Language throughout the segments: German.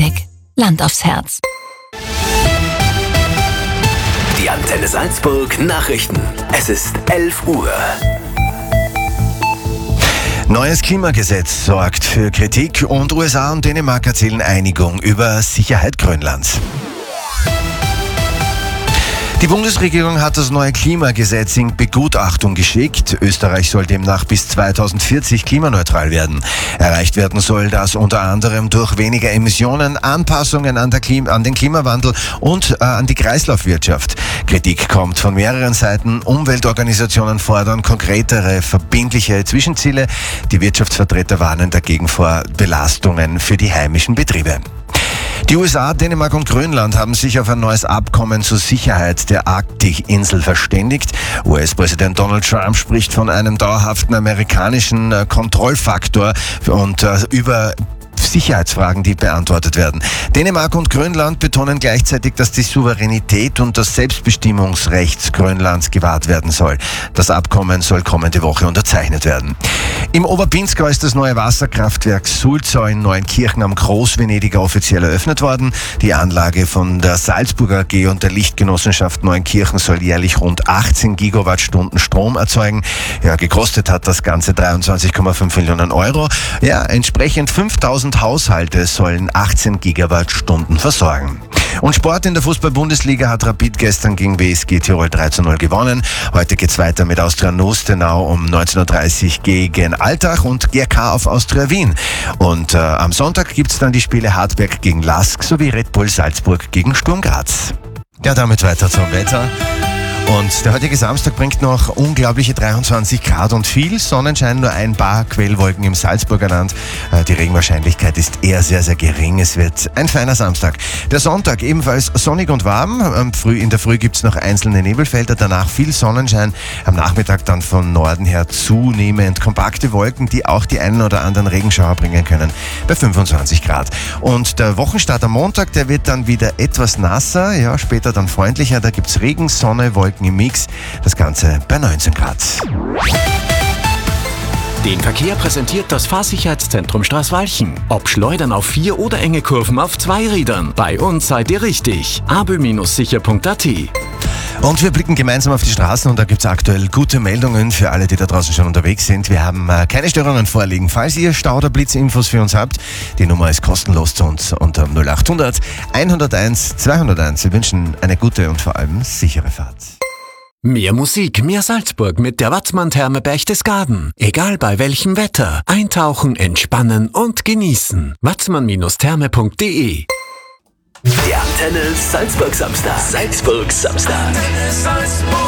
BASF-Hightech. Land aufs Herz. Die Antenne Salzburg Nachrichten. Es ist 11 Uhr. Neues Klimagesetz sorgt für Kritik und USA und Dänemark erzielen Einigung über Sicherheit Grönlands. Die Bundesregierung hat das neue Klimagesetz in Begutachtung geschickt. Österreich soll demnach bis 2040 klimaneutral werden. Erreicht werden soll das unter anderem durch weniger Emissionen, Anpassungen an den Klimawandel und an die Kreislaufwirtschaft. Kritik kommt von mehreren Seiten. Umweltorganisationen fordern konkretere, verbindliche Zwischenziele. Die Wirtschaftsvertreter warnen dagegen vor Belastungen für die heimischen Betriebe. Die USA, Dänemark und Grönland haben sich auf ein neues Abkommen zur Sicherheit der Arktikinsel verständigt. US-Präsident Donald Trump spricht von einem dauerhaften amerikanischen Kontrollfaktor und über Sicherheitsfragen, die beantwortet werden. Dänemark und Grönland betonen gleichzeitig, dass die Souveränität und das Selbstbestimmungsrecht Grönlands gewahrt werden soll. Das Abkommen soll kommende Woche unterzeichnet werden. Im Oberpinzgau ist das neue Wasserkraftwerk Sulzau in Neuenkirchen am Großvenediger offiziell eröffnet worden. Die Anlage von der Salzburger AG und der Lichtgenossenschaft Neuenkirchen soll jährlich rund 18 Gigawattstunden Strom erzeugen. Ja, gekostet hat das Ganze 23,5 Millionen Euro. Ja, entsprechend 5000 Haushalte sollen 18 Gigawattstunden versorgen. Und Sport in der Fußball-Bundesliga hat Rapid gestern gegen WSG Tirol 3:0 gewonnen. Heute geht's weiter mit Austria Nustenau um 19:30 Uhr gegen Altach und GRK auf Austria Wien. Und am Sonntag gibt's dann die Spiele Hartberg gegen Lask sowie Red Bull Salzburg gegen Sturm Graz. Ja, damit weiter zum Wetter. Und der heutige Samstag bringt noch unglaubliche 23 Grad und viel Sonnenschein, nur ein paar Quellwolken im Salzburger Land. Die Regenwahrscheinlichkeit ist eher sehr, sehr gering. Es wird ein feiner Samstag. Der Sonntag ebenfalls sonnig und warm. In der Früh gibt's noch einzelne Nebelfelder, danach viel Sonnenschein. Am Nachmittag dann von Norden her zunehmend kompakte Wolken, die auch die einen oder anderen Regenschauer bringen können, bei 25 Grad. Und der Wochenstart am Montag, der wird dann wieder etwas nasser, ja, später dann freundlicher. Da gibt's Regen, Sonne, Wolken im Mix, das Ganze bei 19 Grad. Den Verkehr präsentiert das Fahrsicherheitszentrum Straßwalchen. Ob Schleudern auf 4 oder enge Kurven auf 2 Rädern. Bei uns seid ihr richtig. abö-sicher.at. Und wir blicken gemeinsam auf die Straßen und da gibt es aktuell gute Meldungen für alle, die da draußen schon unterwegs sind. Wir haben keine Störungen vorliegen. Falls ihr Stau- oder Blitzinfos für uns habt, die Nummer ist kostenlos zu uns unter 0800 101 201. Wir wünschen eine gute und vor allem sichere Fahrt. Mehr Musik, mehr Salzburg mit der Watzmann-Therme Berchtesgaden. Egal bei welchem Wetter. Eintauchen, entspannen und genießen. watzmann-therme.de. Der Antenne Salzburg Samstag. Salzburg Samstag. Antenne Salzburg.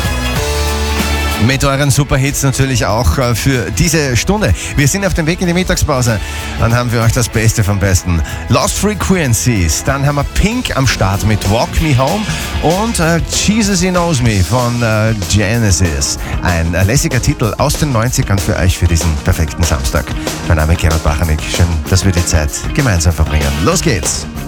Mit euren Superhits natürlich auch für diese Stunde. Wir sind auf dem Weg in die Mittagspause. Dann haben wir euch das Beste vom Besten. Lost Frequencies. Dann haben wir Pink am Start mit Walk Me Home. Und Jesus He Knows Me von Genesis. Ein lässiger Titel aus den 90ern für euch für diesen perfekten Samstag. Mein Name ist Gerhard Bachanek. Schön, dass wir die Zeit gemeinsam verbringen. Los geht's!